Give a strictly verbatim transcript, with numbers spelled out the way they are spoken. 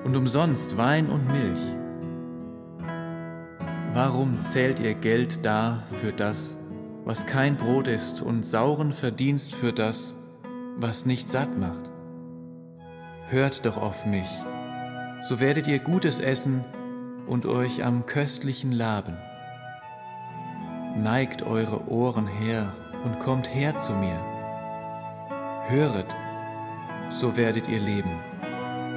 und umsonst Wein und Milch. Warum zählt ihr Geld dar für das, was kein Brot ist, und sauren Verdienst für das, was nicht satt macht? Hört doch auf mich, so werdet ihr Gutes essen und euch am Köstlichen laben. Neigt eure Ohren her und kommt her zu mir. Höret, so werdet ihr leben.